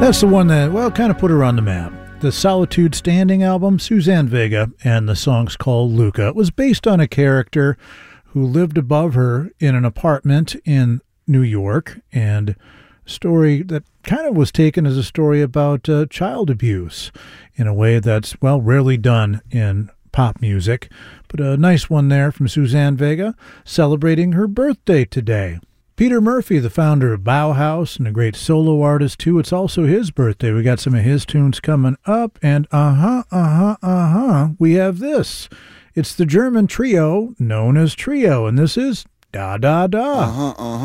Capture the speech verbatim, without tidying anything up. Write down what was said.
That's the one that, well, kind of put her on the map. The Solitude Standing album, Suzanne Vega, and the song's called Luca. It was based on a character who lived above her in an apartment in New York, and a story that kind of was taken as a story about uh, child abuse in a way that's, well, rarely done in pop music. But a nice one there from Suzanne Vega, celebrating her birthday today. Peter Murphy, the founder of Bauhaus and a great solo artist, too. It's also his birthday. We got some of his tunes coming up, and uh-huh, uh-huh, uh-huh, we have this. It's the German trio known as Trio, and this is Da Da Da. Uh-huh, uh-huh.